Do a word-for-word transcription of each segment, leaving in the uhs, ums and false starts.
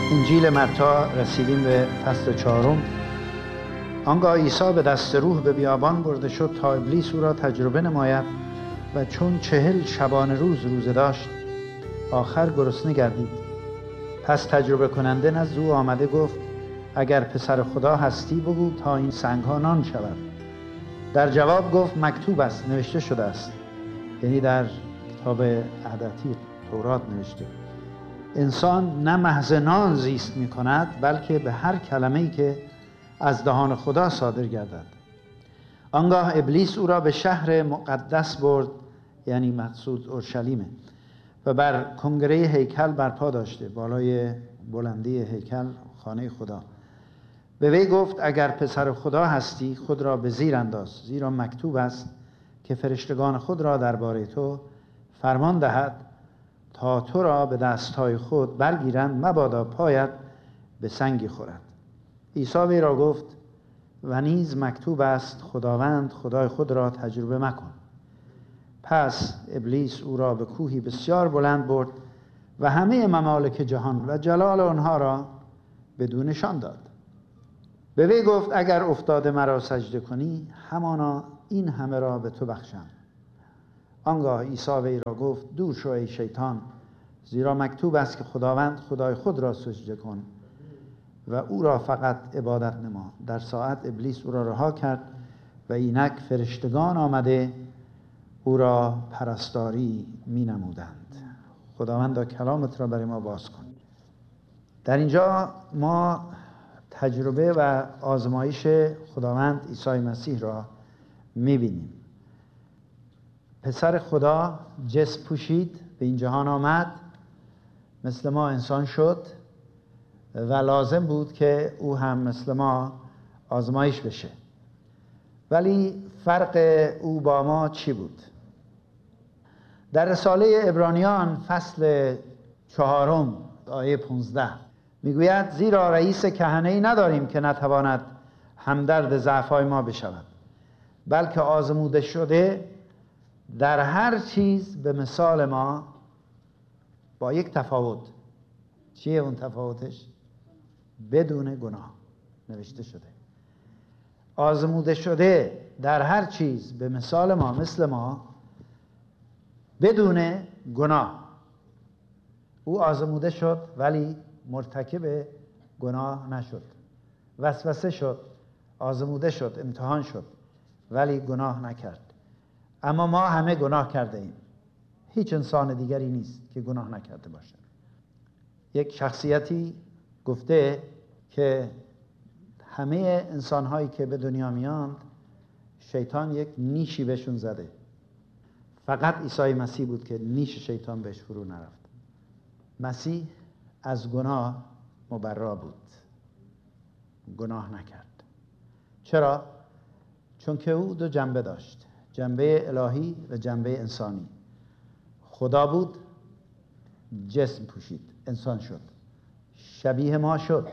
انجیل متی رسیدیم به فصل چهارم. آنگاه عیسی به دست روح به بیابان برده شد تا ابلیس او را تجربه نماید و چون چهل شبانه روز روزه داشت آخر گرسنه گردید. پس تجربه کننده نزد او آمده گفت اگر پسر خدا هستی بگو تا این سنگ ها نان شود. در جواب گفت مکتوب است، نوشته شده است. یعنی در کتاب عهد عتیق تورات نوشته انسان نه محض نان زیست می کند بلکه به هر کلمه‌ای که از دهان خدا صادر گردد. آنگاه ابلیس او را به شهر مقدس برد، یعنی مقصود اورشلیمه، و بر کنگره هیکل برپا داشته، بالای بلندی هیکل خانه خدا. به وی گفت اگر پسر خدا هستی خود را به زیر انداز، زیرا مکتوب است که فرشتگان خود را درباره تو فرمان دهد تا تو را به دستهای خود برگیرند، مبادا پایت به سنگی خورد. عیسی وی را گفت و نیز مکتوب است خداوند خدای خود را تجربه مکن. پس ابلیس او را به کوهی بسیار بلند برد و همه ممالک جهان و جلال آنها را بدونشان داد. به وی گفت اگر افتاده مرا سجده کنی همانا این همه را به تو بخشم. آنگاه عیسی وی را گفت دور شو ای شیطان، زیرا مکتوب است که خداوند خدای خود را سجده کن و او را فقط عبادت نما. در ساعت ابلیس او را رها کرد و اینک فرشتگان آمده او را پرستاری می نمودند. خداوند کلامت را برای ما باز کن. در اینجا ما تجربه و آزمایش خداوند عیسی مسیح را می بینیم. پسر خدا جسم پوشید، به این جهان آمد، مثل ما انسان شد و لازم بود که او هم مثل ما آزمایش بشه. ولی فرق او با ما چی بود؟ در رساله عبرانیان فصل چهارم آیه پانزده میگوید زیرا رئیس کهنه‌ای نداریم که نتواند همدرد ضعف‌های ما بشود، بلکه آزموده شده در هر چیز به مثال ما، با یک تفاوت. چیه اون تفاوتش؟ بدون گناه. نوشته شده آزموده شده در هر چیز به مثال ما، مثل ما، بدون گناه. او آزموده شد ولی مرتکب گناه نشد. وسوسه شد، آزموده شد، امتحان شد ولی گناه نکرد. اما ما همه گناه کرده ایم. هیچ انسان دیگری نیست که گناه نکرده باشد. یک شخصیتی گفته که همه انسان‌هایی که به دنیا میاند شیطان یک نیشی بهشون زده. فقط عیسی مسیح بود که نیش شیطان بهش فرو نرفت. مسیح از گناه مبرا بود، گناه نکرد. چرا؟ چون که او دو جنبه داشت، جنبه الهی و جنبه انسانی. خدا بود، جسم پوشید، انسان شد، شبیه ما شد.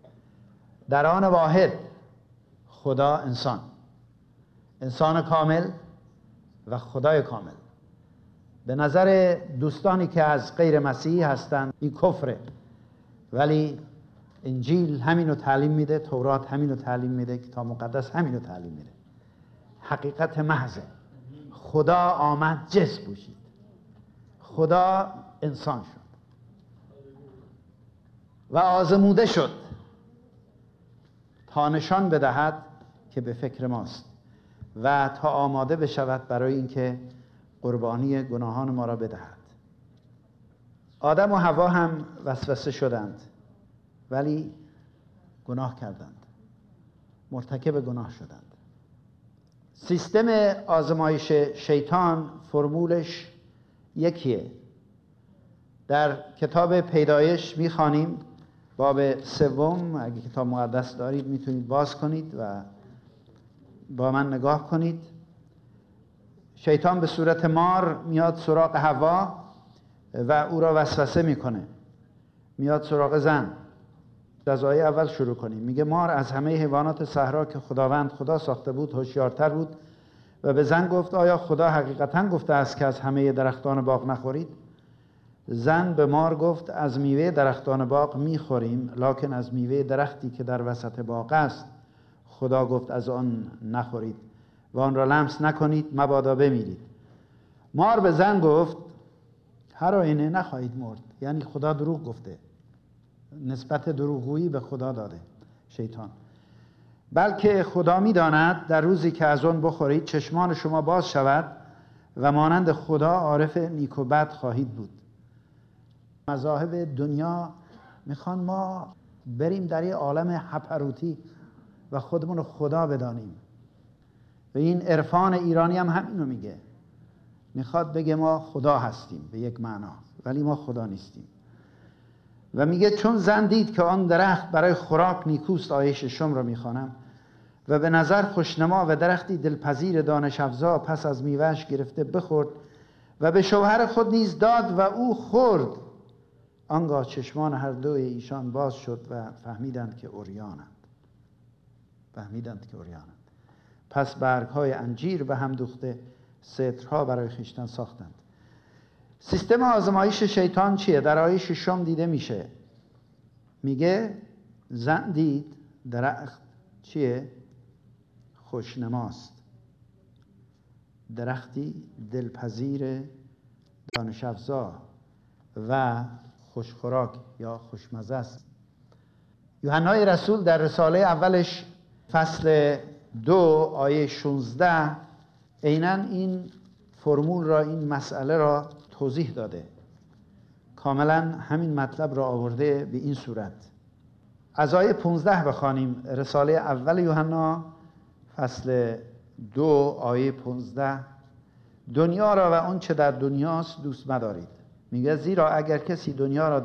در آن واحد خدا انسان، انسان کامل و خدای کامل. به نظر دوستانی که از غیر مسیحی هستند این کفره، ولی انجیل همینو تعلیم میده، تورات همینو تعلیم میده، کتاب مقدس همینو تعلیم میده. حقیقت محضه. خدا آمد جسم پوشید، خدا انسان شد و آزموده شد تا نشان بدهد که به فکر ماست و تا آماده بشود برای اینکه قربانی گناهان ما را بدهد. آدم و حوا هم وسوسه شدند ولی گناه کردند، مرتکب گناه شدند. سیستم آزمایش شیطان فرمولش یکیه. در کتاب پیدایش میخوانیم باب سوم، اگه کتاب مقدس دارید میتونید باز کنید و با من نگاه کنید. شیطان به صورت مار میاد سراغ حوا و او را وسوسه میکنه. میاد سراغ زن. از آیه اول شروع کنیم. میگه مار از همه حیوانات صحرا که خداوند خدا ساخته بود هوشیارتر بود و به زن گفت آیا خدا حقیقتا گفته است که از همه درختان باغ نخورید؟ زن به مار گفت از میوه درختان باغ میخوریم، لکن از میوه درختی که در وسط باغ است خدا گفت از آن نخورید و آن را لمس نکنید مبادا بمیرید. مار به زن گفت هر آینه نخواهید مرد. یعنی خدا دروغ گفته، نسبت دروغگویی به خدا داده شیطان. بلکه خدا می‌داند در روزی که از آن بخورید چشمان شما باز شود و مانند خدا عارف نیک و بد خواهید بود. مذاهب دنیا میخوان ما بریم در یه عالم هپروتی و خودمون رو خدا بدانیم و این عرفان ایرانی هم همینو میگه، میخواد بگه ما خدا هستیم به یک معنا، ولی ما خدا نیستیم. و میگه چون زن دید که آن درخت برای خوراک نیکوست، آیه ششم را میخوانم، و به نظر خوشنما و درختی دلپذیر دانش افزا، پس از میوه‌اش گرفته بخورد و به شوهر خود نیز داد و او خورد. آنگاه چشمان هر دوی ایشان باز شد و فهمیدند که عریانند. فهمیدند که عریانند. پس برگ‌های انجیر به هم دوخته سترها برای خویشتن ساختند. سیستم آزمایش شیطان چیه؟ در آیه ششم دیده میشه. میگه زن دید درخت چیه؟ خوشنماست، درختی دلپذیر دانش افزا و خوشخوراک یا خوشمزه است. یوحنای رسول در رساله اولش فصل دو آیه شانزده عیناً این فرمول را، این مسئله را توضیح داده، کاملا همین مطلب را آورده به این صورت. از آیه پانزده بخوانیم، رساله اول یوحنا فصل دو آیه پانزده. دنیا را و آنچه در دنیاست دوست مدارید. میگه زیرا اگر کسی دنیا را